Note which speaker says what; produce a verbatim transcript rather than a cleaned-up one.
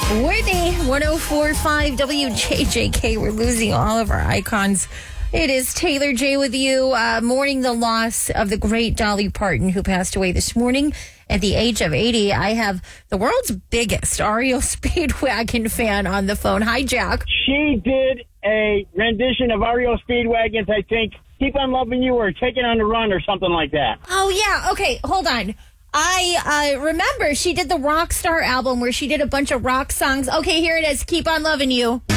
Speaker 1: Whitney, one oh four point five W J J K. We're losing all of our icons. It is Taylor J with you, uh, mourning the loss of the great Dolly Parton, who passed away this morning at the age of eighty. I have the world's biggest R E O Speedwagon fan on the phone. Hi, Jack.
Speaker 2: She did a rendition of R E O Speedwagons, I think, Keep on Loving You or Take It on the Run or something like that.
Speaker 1: Oh, yeah. Okay, hold on. I uh, remember she did the Rockstar album where she did a bunch of rock songs. Okay, here it is. Keep on Loving You.